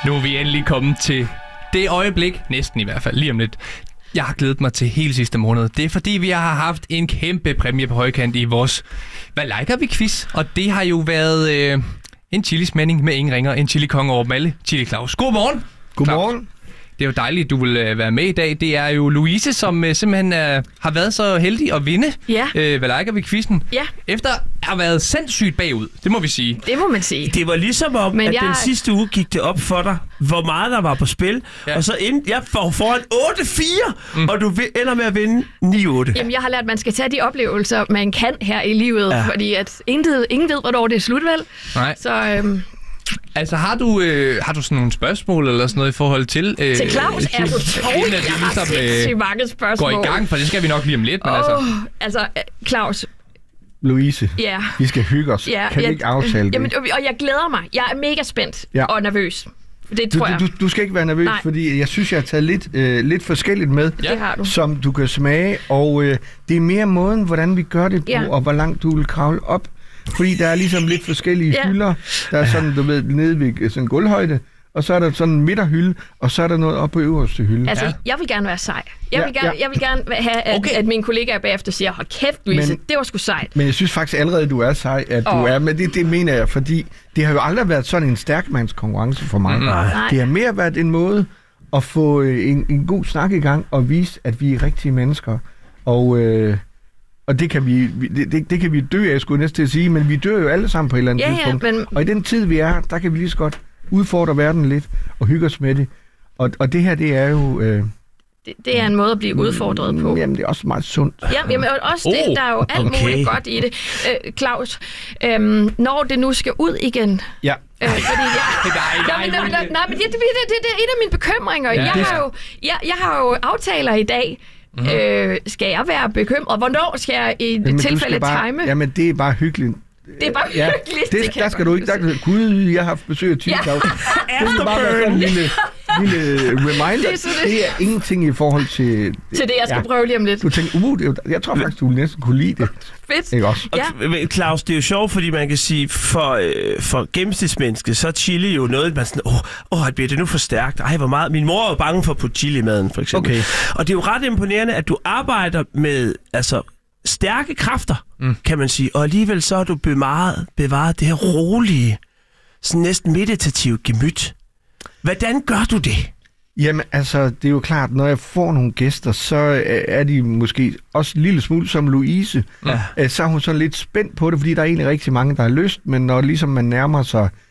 Nu er vi endelig kommet til det øjeblik, næsten i hvert fald, lige om lidt. Jeg har glædet mig til hele sidste måned. Det er fordi, vi har haft en kæmpe præmie på højkant i vores Hvad liker vi quiz? Og det har jo været en chilismænding med ingen ringer, en chili-konge over dem alle, Chili Claus. Godmorgen! Godmorgen! Det er jo dejligt, at du vil være med i dag. Det er jo Louise, som simpelthen har været så heldig at vinde Hvad liker vi quizzen. Ja. Efter at have været sindssygt bagud, det må vi sige. Det må man sige. Det var ligesom om, at den sidste uge gik det op for dig, hvor meget der var på spil. Ja. Og så jeg får foran 8-4, og du ender med at vinde 9-8. Jamen, jeg har lært, at man skal tage de oplevelser, man kan her i livet. Fordi at ingen ved, hvornår det er slut, vel? Nej. Så... Altså, har du sådan nogle spørgsmål eller sådan noget i forhold til... til Claus er du tårlig. Jeg har sindssygt mange spørgsmål. Går i gang, for det skal vi nok lige om lidt. Men altså, Claus... Louise, vi skal hygge os. Kan vi ikke aftale det? Jamen, og jeg glæder mig. Jeg er mega spændt og nervøs. Det tror jeg. Du skal ikke være nervøs, fordi jeg synes, jeg har taget lidt forskelligt med, som du kan smage. Og det er mere måden, hvordan vi gør det på, og hvor langt du vil kravle op. Fordi der er ligesom lidt forskellige hylder. Der er sådan, du ved, nede ved sådan en gulvhøjde, og så er der sådan en midterhylde, og så er der noget oppe på øverste hylde. Altså, jeg vil gerne være sej. Jeg vil gerne have, at mine kollegaer bagefter siger, hold kæft, Louise, det var sgu sejt. Men jeg synes faktisk allerede, du er sej, at du er. Men det mener jeg, fordi det har jo aldrig været sådan en stærkmandskonkurrence for mig. Det har mere været en måde at få en god snak i gang, og vise, at vi er rigtige mennesker. Og det kan vi dø af, skulle jeg næsten til at sige, men vi dør jo alle sammen på et eller andet tidspunkt. Og i den tid, vi er, der kan vi lige så godt udfordre verden lidt og hygge os med det. Og det her, det er jo... Det er en måde at blive udfordret på. Jamen, det er også meget sundt. Jamen, også det, der er jo alt muligt godt i det. Claus, når det nu skal ud igen... Ja. Fordi men det er en af mine bekymringer. Jeg har jo aftaler i dag. Skal jeg være bekymret? Hvornår skal jeg i tilfælde time? Jamen, det er bare hyggeligt. Det er bare hyggeligt. Der skal du ikke... Gud, jeg har haft besøg af Chili Claus. Det er bare sådan en lille reminder. Det er ingenting i forhold til det, jeg skal prøve lige om lidt. Du tænker, jeg tror faktisk, du næsten kunne lide det. Fedt. Ikke også? Og, Claus, det er jo sjovt, fordi man kan sige, for gennemsnitsmenneske, så er chili jo noget, man sådan, bliver det nu for stærkt? Ej, hvor meget. Min mor var bange for at putte chili i maden, for eksempel. Okay. Og det er jo ret imponerende, at du arbejder med, stærke kræfter, kan man sige, og alligevel så har du bevaret det her rolige, sådan næsten meditative gemyt. Hvordan gør du det? Jamen, det er jo klart, når jeg får nogle gæster, så er de måske også en lille smule som Louise. Så er hun sådan lidt spændt på det, fordi der er egentlig rigtig mange, der har lyst, men når ligesom man nærmer sig